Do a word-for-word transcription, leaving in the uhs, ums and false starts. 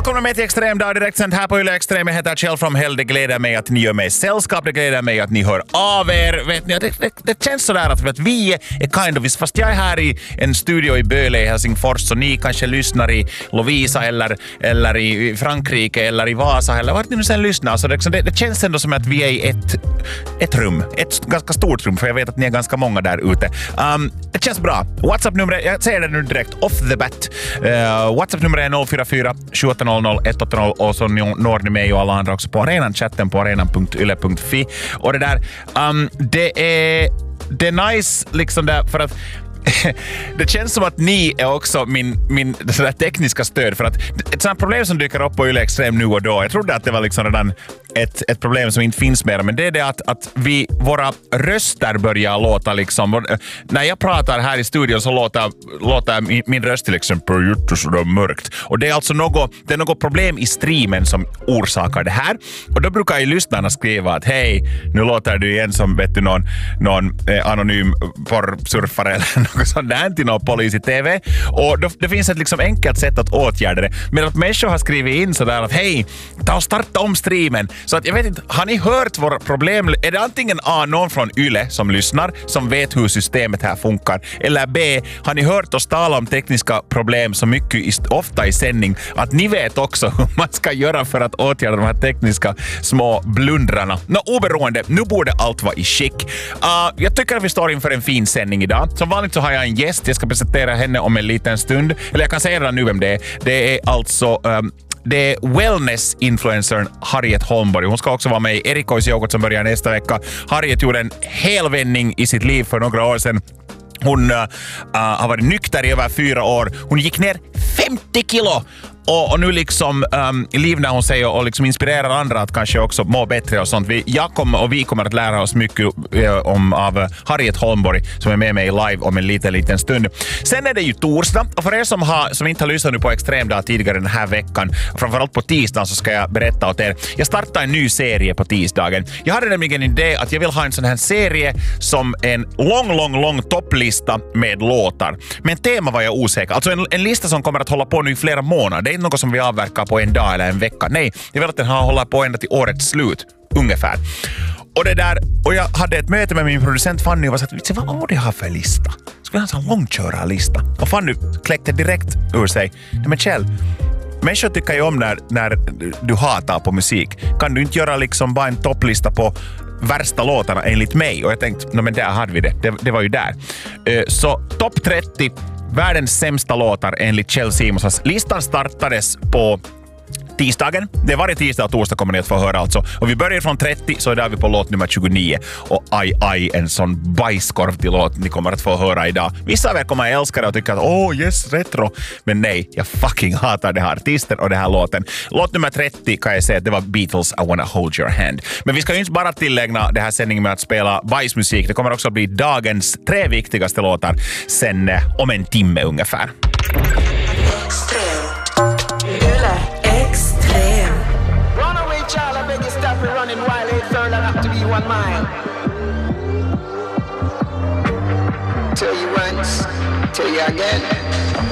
Välkomna med till Extrem dag, direkt sänd här på Yle Extrem. Jag heter Kjell from Hell. Det gläder mig att ni gör mig sällskap. Det gläder mig att ni hör av er. Vet ni, det, det, det känns sådär att, att vi är kind of, fast jag är här i en studio i Böle i Helsingfors, så ni kanske lyssnar i Lovisa eller, eller i Frankrike eller i Vasa eller vart ni nu sen lyssnar. Så det, det, det känns ändå som att vi är i ett, ett rum. Ett ganska stort rum, för jag vet att ni är ganska många där ute. Um, det känns bra. WhatsApp-numret, jag säger det nu direkt off the bat. Uh, WhatsApp-numret är noll fyra fyra sju åtta noll noll ett åtta noll och så når ni mig och alla andra också på arenan, chatten på arenan punkt yle punkt fi. Och det där, um, det är det är nice liksom där, för att det känns som att ni är också min, min sådär tekniska stöd, för att ett sådant problem som dyker upp på Yle Extrem nu och då, jag trodde att det var liksom redan ett, ett problem som inte finns mer, men det är det att, att vi, våra röster börjar låta liksom, när jag pratar här i studion så låter, låter min, min röst till exempel sådär mörkt, och det är alltså något, det är något problem i streamen som orsakar det här, och då brukar ju lyssnarna skriva att hej, nu låter du igen som vet du, någon, någon eh, anonym porrsurfare eller något sånt där till någon polis i T V, och då, det finns ett liksom enkelt sätt att åtgärda det, men att människor har skrivit in sådär att hej, ta och starta om streamen. Så att jag vet inte, har ni hört våra problem? Är det antingen A, någon från Yle som lyssnar, som vet hur systemet här funkar, eller B, har ni hört oss tala om tekniska problem så mycket ofta i sändning att ni vet också hur man ska göra för att åtgärda de här tekniska små blundrarna. Nå, oberoende, nu borde allt vara i skick. Uh, jag tycker att vi står inför en fin sändning idag. Som vanligt så har jag en gäst, jag ska presentera henne om en liten stund. Eller jag kan säga redan nu vem det är. Det är alltså... Um, Det är wellness-influencern Harriet Holmborg. Hon ska också vara med i Erikoisjoukot som börjar nästa vecka. Harriet gjorde en helvändning i sitt liv för några år sedan. Hon uh, har varit nykter i över fyra år. Hon gick ner femtio kilo. Och, och nu liksom um, livnar hon sig och, och liksom inspirerar andra att kanske också må bättre och sånt. Vi, jag kommer och vi kommer att lära oss mycket uh, om av uh, Harriet Holmborg som är med mig live om en liten, liten stund. Sen är det ju torsdag, och för er som, har, som inte har lyssnat nu på Extremdag tidigare den här veckan, framförallt på tisdagen, så ska jag berätta åt er. Jag startar en ny serie på tisdagen. Jag hade nämligen en idé att jag vill ha en sån här serie som en lång, lång, lång topplista med låtar. Men tema var jag osäker. Alltså en, en lista som kommer att hålla på nu i flera månader. Det är något som vi avverkar på en dag eller en vecka. Nej, jag vill att den har hållit på ända till årets slut. Ungefär. Och det där, och jag hade ett möte med min producent Fanny och var så att, vad var det jag har för lista? Ska vi ha en sån långkörarlista? Och Fanny kläckte direkt ur sig. Nej men Kjell, människor tycker ju om när, när du hatar på musik. Kan du inte göra liksom bara en topplista på värsta låtarna enligt mig? Och jag tänkte, no, men där hade vi det. Det, det var ju där. Uh, så topp trettio världens sämsta låtar enligt Kjell Simonsson. Listan startades på tisdagen. Det är varje tisdag och torsdag kommer ni att få höra alltså. Och vi börjar från trettio, så är där vi på låt nummer tjugonio. Och aj, aj, en sån bajskorv till låt ni kommer att få höra idag. Vissa av er kommer att älska det och tycka att åh, oh, yes, retro. Men nej, jag fucking hatar det här artisten och det här låten. Låt nummer trettio kan jag säga att det var Beatles I wanna hold your hand. Men vi ska ju inte bara tillägna det här sändningen med att spela bajsmusik. Det kommer också bli dagens tre viktigaste låtar sen eh, om en timme ungefär. Runaway child, I beg you stop your running while eight third and up to be one mile. Tell you once, tell you again.